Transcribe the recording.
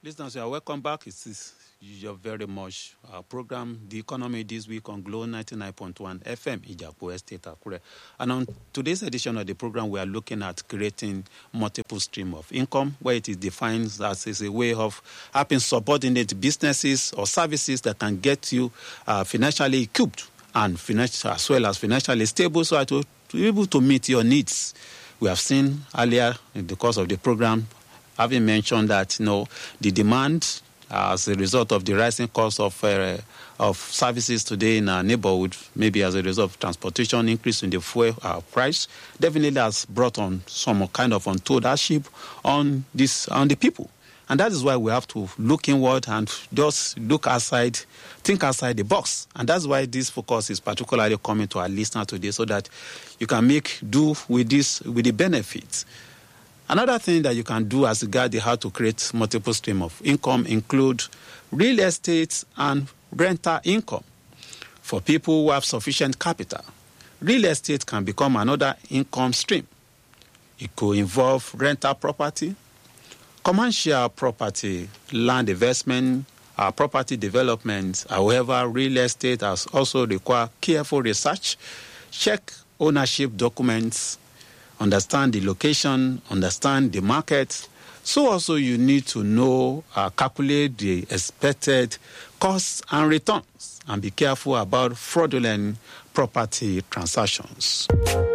Listeners, you are welcome back. You're very much our program, The Economy This Week on Glow 99.1 FM, Ijapo Estate, Akure. And on today's edition of the program, we are looking at creating multiple stream of income, where it is defined as a way of having subordinate businesses or services that can get you financially equipped and as well as financially stable, so as to be able to meet your needs. We have seen earlier in the course of the program, having mentioned that the demand as a result of the rising cost of services today in our neighborhood, maybe as a result of transportation increase in the fuel price, definitely has brought on some kind of untold hardship on the people. And that is why we have to look inward and just think outside the box. And that's why this focus is particularly coming to our listener today, so that you can make do with the benefits. Another thing that you can do as regards how to create multiple stream of income include real estate and rental income. For people who have sufficient capital, real estate can become another income stream. It could involve rental property, commercial property, land investment, property development. However, real estate has also required careful research, check ownership documents, understand the location, understand the market. So also you need to calculate the expected costs and returns, and be careful about fraudulent property transactions.